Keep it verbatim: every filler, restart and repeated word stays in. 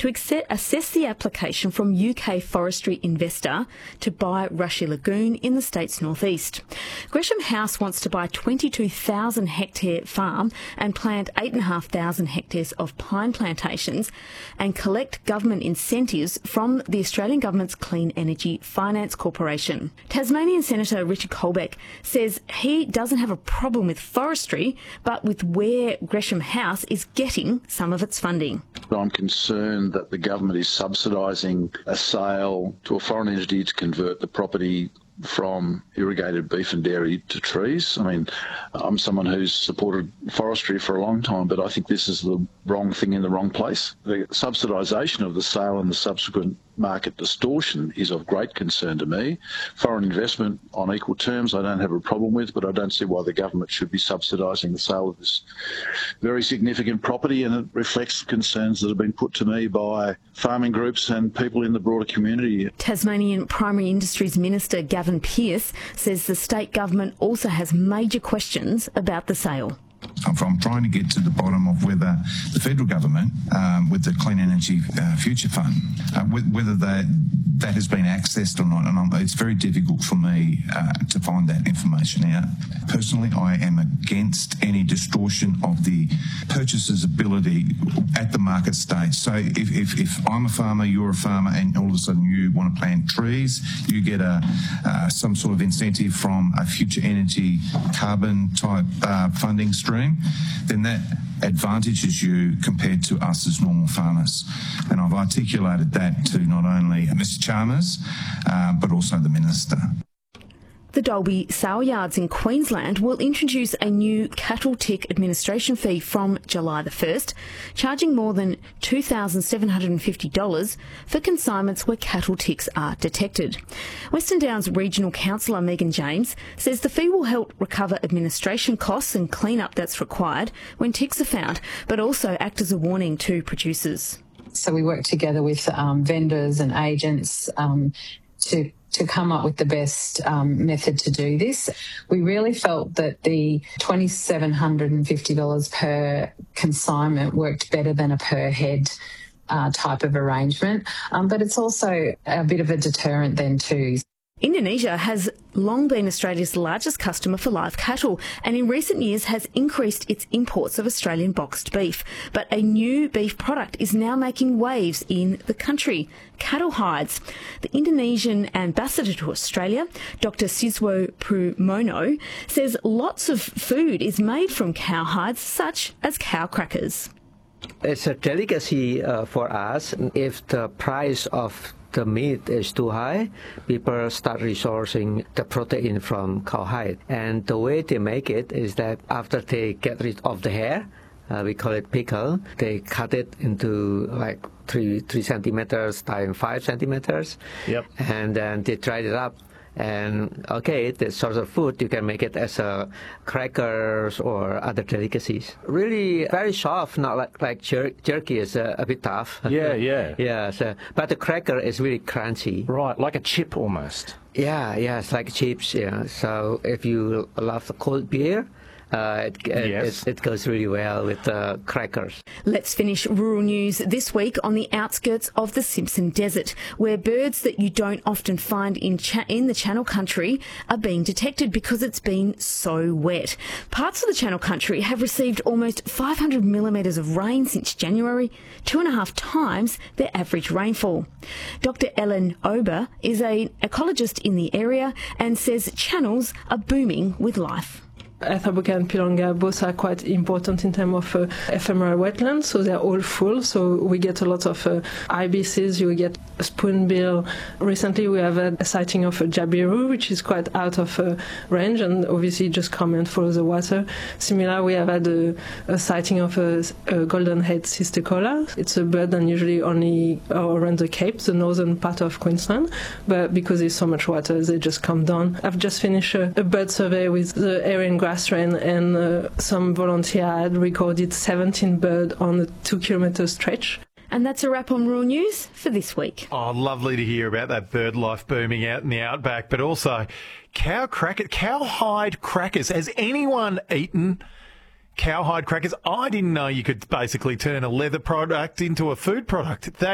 to accept, assess the application from U K forestry investor to buy Rushy Lagoon in the state's northeast. Gresham House wants to buy twenty-two thousand hectare farm and plant eight thousand five hundred hectares of pine plantations and collect government incentives from the Australian Government's Clean Energy Finance Corporation. Tasmanian Senator Richard Colbeck says he doesn't have a problem with forestry, but with where Gresham House is getting some of its funding. I'm concerned that the government is subsidising a sale to a foreign entity to convert the property from irrigated beef and dairy to trees. I mean, I'm someone who's supported forestry for a long time, but I think this is the wrong thing in the wrong place. The subsidisation of the sale and the subsequent market distortion is of great concern to me. Foreign investment on equal terms I don't have a problem with, but I don't see why the government should be subsidising the sale of this very significant property, and it reflects concerns that have been put to me by farming groups and people in the broader community. Tasmanian Primary Industries Minister Gavin Pearce says the state government also has major questions about the sale. I'm trying to get to the bottom of whether the federal government, um, with the Clean Energy uh, Future Fund, uh, whether that that has been accessed or not. And I'm, it's very difficult for me uh, to find that information out. Personally, I am against any distortion of the purchaser's ability at the market stage. So if, if, if I'm a farmer, you're a farmer, and all of a sudden you want to plant trees, you get a uh, some sort of incentive from a future energy carbon type uh, funding stream, then that advantages you compared to us as normal farmers. And I've articulated that to not only Mister Chalmers, uh, but also the Minister. The Dalby Sale Yards in Queensland will introduce a new cattle tick administration fee from July the first, charging more than two thousand seven hundred fifty dollars for consignments where cattle ticks are detected. Western Downs Regional Councillor Megan James says the fee will help recover administration costs and clean-up that's required when ticks are found, but also act as a warning to producers. So we work together with um, vendors and agents um, to to come up with the best um, method to do this. We really felt that the two thousand seven hundred fifty dollars per consignment worked better than a per head uh, type of arrangement, um, but it's also a bit of a deterrent then too. Indonesia has long been Australia's largest customer for live cattle and in recent years has increased its imports of Australian boxed beef. But a new beef product is now making waves in the country: cattle hides. The Indonesian ambassador to Australia, Doctor Siswo Prumono, says lots of food is made from cow hides, such as cow crackers. It's a delicacy uh, for us. If the price of the meat is too high, people start resourcing the protein from cowhide. And the way they make it is that after they get rid of the hair, uh, we call it pickle, they cut it into like three three centimeters times five centimeters. Yep. And then they dry it up. And okay, this sort of food, you can make it as a crackers or other delicacies. Really very soft, not like like jer jerky is a, a bit tough. Yeah, yeah. Yeah, so, but the cracker is really crunchy. Right, like a chip almost. Yeah, yeah, it's like chips, yeah. So if you love the cold beer, Uh, it, yes. it, it goes really well with uh, crackers. Let's finish rural news this week on the outskirts of the Simpson Desert, where birds that you don't often find in, cha in the Channel Country are being detected because it's been so wet. Parts of the Channel Country have received almost five hundred millimetres of rain since January, two and a half times their average rainfall. Doctor Ellen Ober is an ecologist in the area and says channels are booming with life. Athabasca and Pilonga both are quite important in terms of uh, ephemeral wetlands, so they're all full. So we get a lot of uh, ibises, you get spoonbill. Recently we have had a sighting of a jabiru, which is quite out of uh, range and obviously just come and follow the water. Similar, we have had a, a sighting of a, a golden-head cisticola. It's a bird that usually only around the Cape, the northern part of Queensland, but because there's so much water, they just come down. I've just finished a, a bird survey with the Aryan grass strain, and uh, some volunteer had recorded seventeen birds on a two kilometre stretch. And that's a wrap on Rural News for this week. Oh, lovely to hear about that bird life booming out in the outback, but also cow cracker, cowhide crackers. Has anyone eaten cowhide crackers? I didn't know you could basically turn a leather product into a food product. That